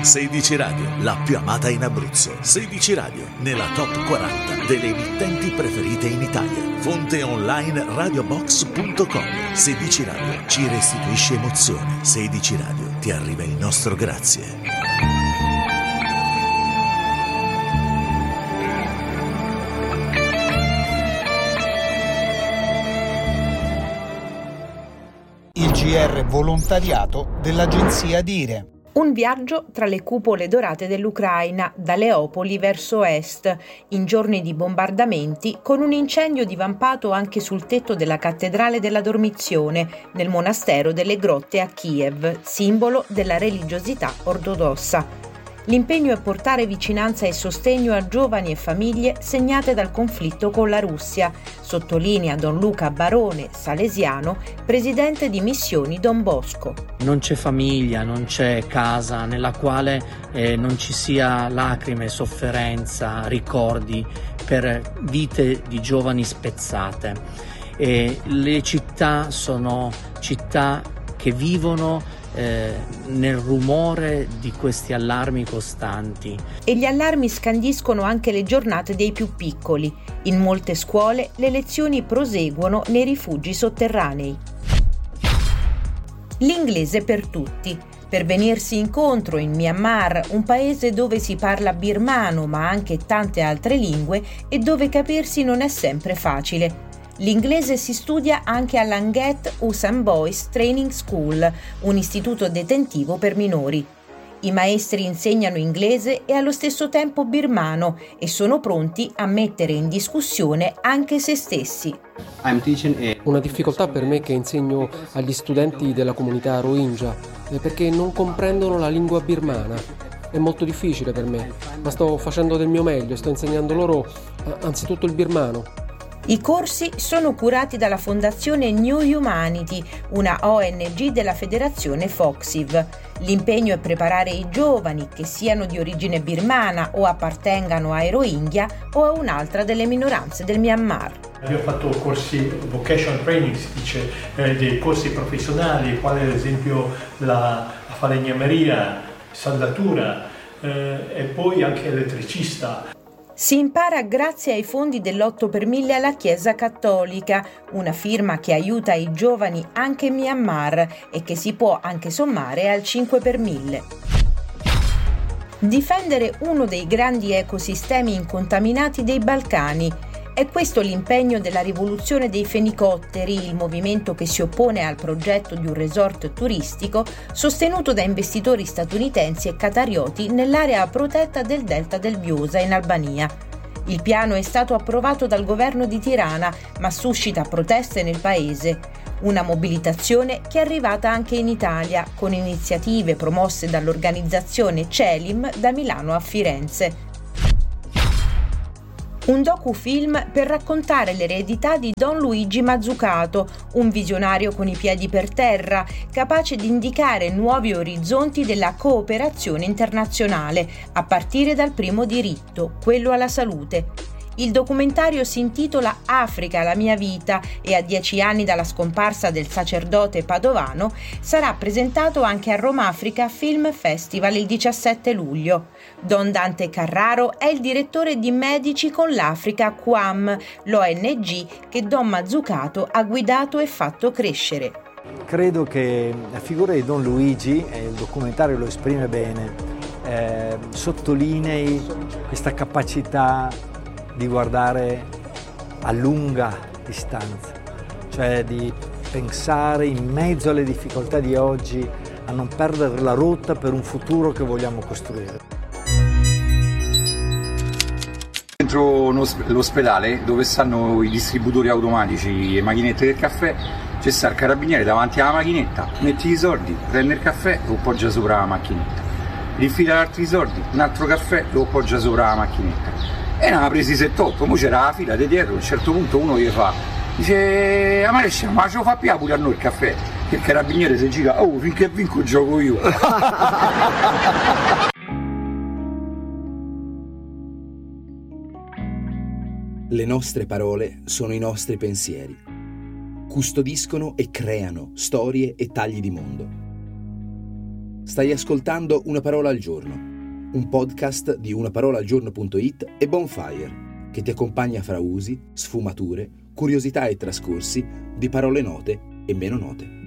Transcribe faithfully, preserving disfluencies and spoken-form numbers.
sedici Radio, la più amata in Abruzzo. sedici Radio, nella top quaranta delle emittenti preferite in Italia. Fonte online radiobox punto com. sedici Radio ci restituisce emozione. sedici Radio ti arriva il nostro grazie. Il G R volontariato dell'agenzia Dire. Un viaggio tra le cupole dorate dell'Ucraina, da Leopoli verso est, in giorni di bombardamenti, con un incendio divampato anche sul tetto della cattedrale della Dormizione, nel monastero delle Grotte a Kiev, simbolo della religiosità ortodossa. L'impegno è portare vicinanza e sostegno a giovani e famiglie segnate dal conflitto con la Russia, sottolinea Don Luca Barone, salesiano, presidente di Missioni Don Bosco. Non c'è famiglia, non c'è casa nella quale eh, non ci sia lacrime, sofferenza, ricordi per vite di giovani spezzate. E le città sono città che vivono Eh, nel rumore di questi allarmi costanti. E gli allarmi scandiscono anche le giornate dei più piccoli. In molte scuole le lezioni proseguono nei rifugi sotterranei. L'inglese per tutti. Per venirsi incontro in Myanmar, un paese dove si parla birmano ma anche tante altre lingue e dove capirsi non è sempre facile. L'inglese si studia anche all'Anget Usan Boys Training School, un istituto detentivo per minori. I maestri insegnano inglese e allo stesso tempo birmano e sono pronti a mettere in discussione anche se stessi. Una difficoltà per me che insegno agli studenti della comunità Rohingya è perché non comprendono la lingua birmana. È molto difficile per me, ma sto facendo del mio meglio, sto insegnando loro anzitutto il birmano. I corsi sono curati dalla Fondazione New Humanity, una O N G della Federazione Foxiv. L'impegno è preparare i giovani, che siano di origine birmana o appartengano ai Rohingya o a un'altra delle minoranze del Myanmar. Abbiamo fatto corsi vocational training, si dice, eh, dei corsi professionali, quali ad esempio la, la falegnameria, saldatura eh, e poi anche elettricista. Si impara grazie ai fondi dell'otto per mille alla Chiesa Cattolica, una firma che aiuta i giovani anche in Myanmar e che si può anche sommare al cinque per mille. Difendere uno dei grandi ecosistemi incontaminati dei Balcani. È questo l'impegno della rivoluzione dei fenicotteri, il movimento che si oppone al progetto di un resort turistico sostenuto da investitori statunitensi e qatarioti nell'area protetta del delta del Vjosa in Albania. Il piano è stato approvato dal governo di Tirana, ma suscita proteste nel paese. Una mobilitazione che è arrivata anche in Italia, con iniziative promosse dall'organizzazione Celim da Milano a Firenze. Un docufilm per raccontare l'eredità di Don Luigi Mazzucato, un visionario con i piedi per terra, capace di indicare nuovi orizzonti della cooperazione internazionale, a partire dal primo diritto, quello alla salute. Il documentario si intitola Africa, la mia vita e a dieci anni dalla scomparsa del sacerdote padovano sarà presentato anche a Roma Africa Film Festival il diciassette luglio. Don Dante Carraro è il direttore di Medici con l'Africa Q A M, l'O N G che Don Mazzucato ha guidato e fatto crescere. Credo che la figura di Don Luigi, e il documentario lo esprime bene, eh, sottolinei questa capacità di guardare a lunga distanza, cioè di pensare in mezzo alle difficoltà di oggi a non perdere la rotta per un futuro che vogliamo costruire. Dentro l'ospedale, dove stanno i distributori automatici, le macchinette del caffè, c'è sta il carabiniere davanti alla macchinetta, metti i soldi, prende il caffè, lo appoggia sopra la macchinetta, rifila altri soldi, un altro caffè, lo appoggia sopra la macchinetta. E ne ha presi settantotto, mo c'era la fila di dietro, a un certo punto uno gli fa, dice, a Marescia, ma ce lo fa più pure a noi il caffè? Che il carabiniere si gira, oh, finché vinco gioco io. Le nostre parole sono i nostri pensieri. Custodiscono e creano storie e tagli di mondo. Stai ascoltando Una parola al giorno, un podcast di unaparolaalgiorno punto it e Bonfire, che ti accompagna fra usi, sfumature, curiosità e trascorsi di parole note e meno note.